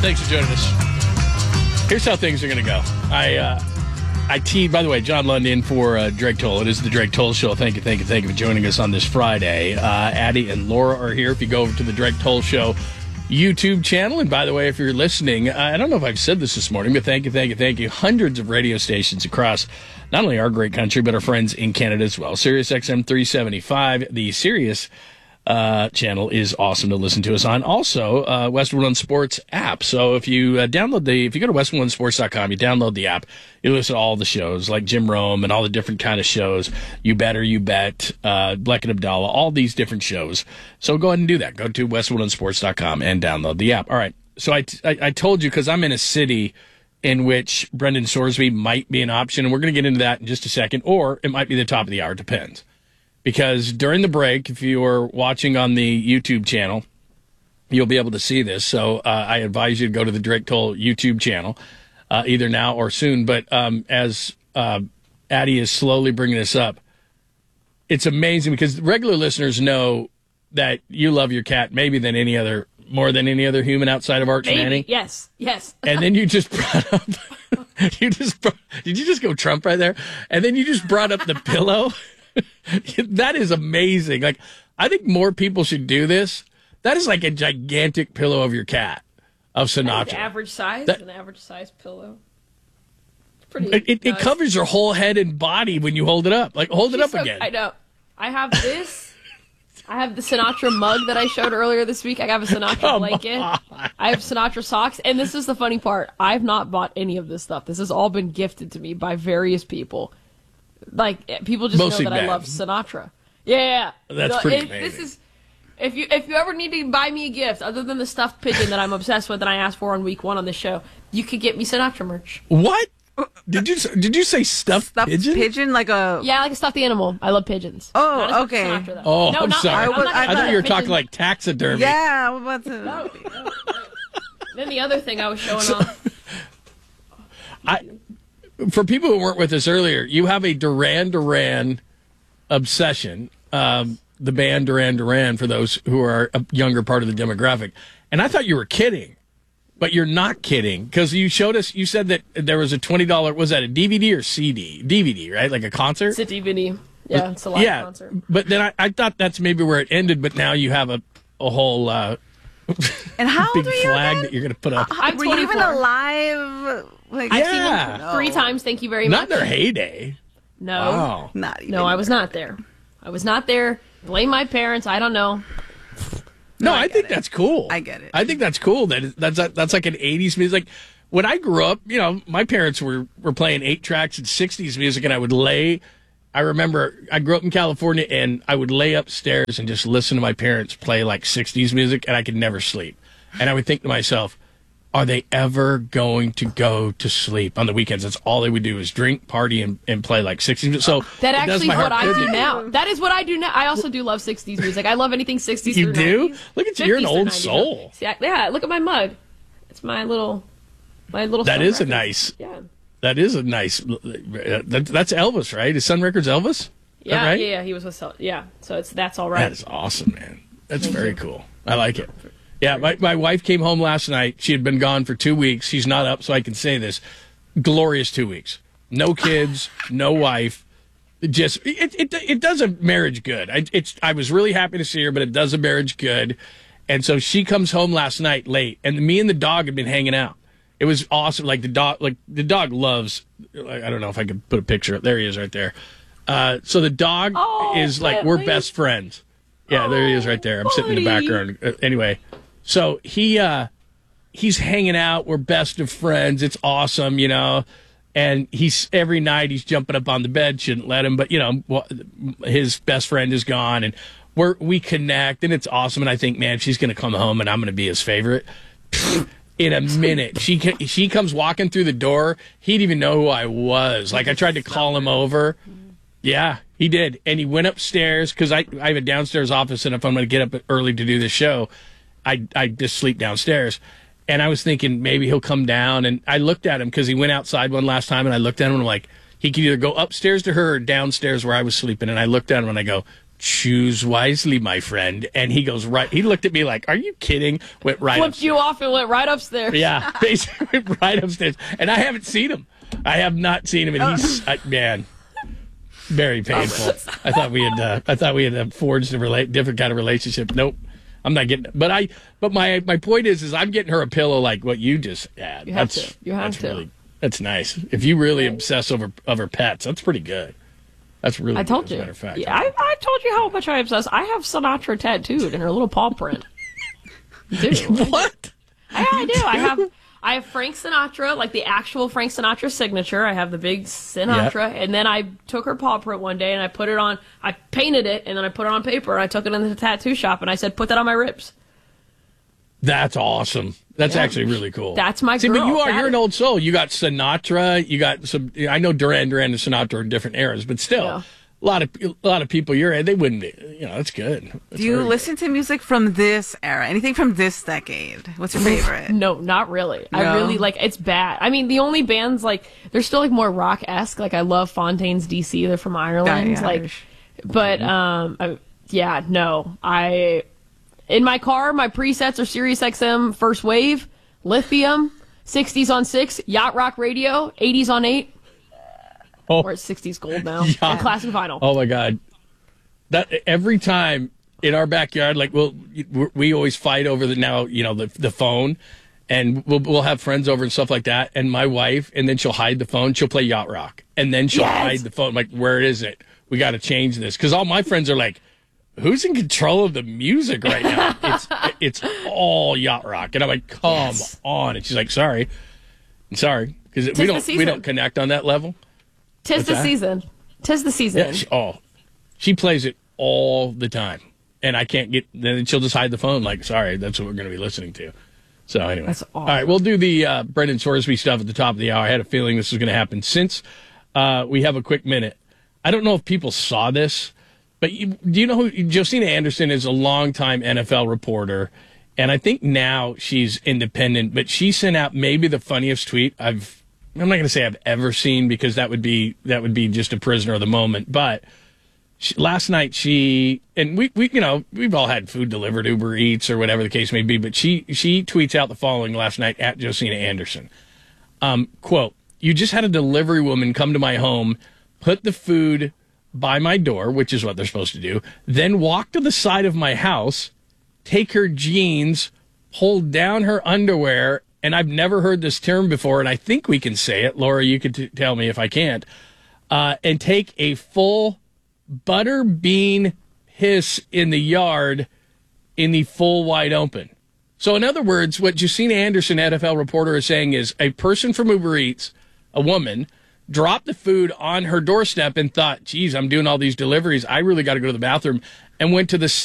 Thanks for joining us. Here's how things are going to go. I teed, by the way, John London for Drake Toll. It is the Drake Toll Show. Thank you for joining us on this Friday. Addie and Laura are here. If you go over to the Drake Toll Show YouTube channel, and by the way, if you're listening, I don't know if I've said this morning, but thank you. Hundreds of radio stations across not only our great country, but our friends in Canada as well. Sirius XM 375, the Sirius channel is awesome to listen to us on. Also, West One Sports app. So if you if you go to west1sports.com, you download the app, you listen to all the shows like Jim Rome and all the different kind of shows. You Bet or You Bet, Bleck and Abdallah, all these different shows. So go ahead and do that. Go to west1sports.com and download the app. All right. So I told you, because I'm in a city in which Brendan Sorsby might be an option, and we're going to get into that in just a second, or it might be the top of the hour. It depends. Because during the break, if you are watching on the YouTube channel, you'll be able to see this. So I advise you to go to the Drake Toll YouTube channel, either now or soon. But as Addie is slowly bringing this up, it's amazing because regular listeners know that you love your cat maybe more than any other human outside of Arch Manning. Yes. And then you just brought up, did you just go Trump right there? And then you just brought up the pillow. That is amazing. Like, I think more people should do this. That is like a gigantic pillow of your cat, of Sinatra. Average size, an average size pillow. It's pretty. It covers your whole head and body when you hold it up. Like, hold it up again. I know. I have this. I have the Sinatra mug that I showed earlier this week. I have a Sinatra blanket. I have Sinatra socks. And this is the funny part. I've not bought any of this stuff. This has all been gifted to me by various people. Like, people just Mostly know that bad. I love Sinatra. Yeah. That's pretty amazing. This is, if you ever need to buy me a gift, other than the stuffed pigeon that I'm obsessed with and I asked for on week 1 on this show, you could get me Sinatra merch. What? Did you say stuffed pigeon? Pigeon, like a... Yeah, like a stuffed animal. I love pigeons. Oh, okay. Sinatra, though. Oh, no, I'm sorry. I thought you were talking pigeon. like taxidermy. Yeah, I'm about to... No. Then the other thing I was showing off. For people who weren't with us earlier, you have a Duran Duran obsession. The band Duran Duran, for those who are a younger part of the demographic. And I thought you were kidding, but you're not kidding, because you showed us, you said that there was a $20, was that a DVD or CD? DVD, right? Like a concert? It's a DVD. Yeah, it's a live concert. But then I thought that's maybe where it ended, but now you have a whole and how big old are you flag again? that you're going to put up. I'm Were you 24. even alive? Like, I've seen them 3 times, thank you very much. Not in their heyday. No. Wow. Not even. No, I was not there. Blame my parents. I don't know. No, I think that's cool. I get it. I think that's cool. That's like an 80s music. Like, when I grew up, my parents were playing 8-tracks and 60s music, and I remember I grew up in California, and I would lay upstairs and just listen to my parents play like 60s music, and I could never sleep. And I would think to myself, are they ever going to go to sleep on the weekends? That's all they would do is drink, party, and play like 60s music. So That actually is what I do now. now. That is what I do now. I also do love 60s music. I love anything 60s You through do? 90s. Look at you. You're an 50s through old 90s. soul. See, yeah, look at my mug. It's my little That Sun is a record. nice. Yeah. That is a nice. That's Elvis, right? Is Sun Records Elvis? Is Yeah, that right? yeah, he was with yeah. So that's all right. That is awesome, man. That's very cool. I like it. Yeah, my wife came home last night. She had been gone for 2 weeks. She's not up, so I can say this. Glorious 2 weeks. No kids, no wife. It does a marriage good. I was really happy to see her, but it does a marriage good. And so she comes home last night late, and me and the dog had been hanging out. It was awesome. The dog loves. I don't know if I could put a picture up. There he is, right there. So the dog is like, we're best friends. Yeah, there he is, right there. I'm sitting in the background. Anyway, so he's hanging out. We're best of friends. It's awesome, And every night he's jumping up on the bed. Shouldn't let him, but his best friend is gone, and we connect, and it's awesome. And I think, man, she's going to come home, and I'm going to be his favorite. In a minute, she comes walking through the door. He didn't even know who I was. Like, I tried to call him over. Yeah, he did, and he went upstairs because I have a downstairs office, and if I'm going to get up early to do the show, I just sleep downstairs. And I was thinking maybe he'll come down, and I looked at him because he went outside one last time, and I looked at him and I'm like, he could either go upstairs to her or downstairs where I was sleeping. And I looked at him and I go, choose wisely, my friend. And he goes right. He looked at me like, "Are you kidding?" Went right. Flipped upstairs. you off and went right upstairs. Yeah, basically went right upstairs. And I haven't seen him. I have not seen him, and he's man, very painful. I thought we had forged a different kind of relationship. Nope, I'm not getting it. But my point is I'm getting her a pillow like what you just had. You have to. You have to. Really, that's nice. If you really obsess over pets, that's pretty good. That's really. I told good, you. As a matter of fact. Yeah, I told you how much I obsess. I have Sinatra tattooed in her little paw print. Dude. What? I do. I have Frank Sinatra, like the actual Frank Sinatra signature. I have the big Sinatra, and then I took her paw print one day and I put it on. I painted it and then I put it on paper and I took it in the tattoo shop and I said, "Put that on my ribs." That's awesome. That's actually really cool. That's my See, girl. but you're an old soul. You got Sinatra. You got some. I know Duran and Sinatra are in different eras, but still, Yeah. a lot of people your age, they wouldn't be. That's good. That's Do you very listen to music from this era? Anything from this decade? What's your favorite? No, not really. No? I really it's bad. I mean, the only bands they're still more rock-esque. Like I love Fontaines DC. They're from Ireland. Yeah, Irish. But no. In my car, my presets are Sirius XM First Wave, Lithium, 60s on 6, Yacht Rock Radio, 80s on 8. Oh. Or it's 60s Gold now. Yeah. And classic vinyl. Oh my God, that every time in our backyard, we always fight over the phone, and we'll have friends over and stuff like that. And my wife, and then she'll hide the phone. She'll play Yacht Rock, and then she'll hide the phone. Like, where is it? We got to change this because all my friends are like, "Who's in control of the music right now?" It's all Yacht Rock, and I'm like, "Come on!" And she's like, "Sorry, I'm sorry," because we don't connect on that level. Tis the season. Tis the season. Yeah, she plays it all the time, and I can't get. Then she'll just hide the phone. Like, sorry, that's what we're going to be listening to. So anyway, That's awesome. All right, we'll do the Brendan Sorsby stuff at the top of the hour. I had a feeling this was going to happen. Since we have a quick minute, I don't know if people saw this. But do you know who Josina Anderson is? A longtime NFL reporter, and I think now she's independent. But she sent out maybe the funniest tweet I'm not going to say I've ever seen because that would be just a prisoner of the moment. But last night and we've all had food delivered, Uber Eats or whatever the case may be. But she tweets out the following last night at Josina Anderson. Quote: "You just had a delivery woman come to my home, put the food by my door," which is what they're supposed to do, "then walk to the side of my house, take her jeans, pull down her underwear," and I've never heard this term before, and I think we can say it. Laura, you could tell me if I can't. And take a full butter bean piss in the yard in the full wide open. So in other words, what Josina Anderson, NFL reporter, is saying is a person from Uber Eats, a woman, dropped the food on her doorstep and thought, geez, I'm doing all these deliveries. I really got to go to the bathroom, and went to the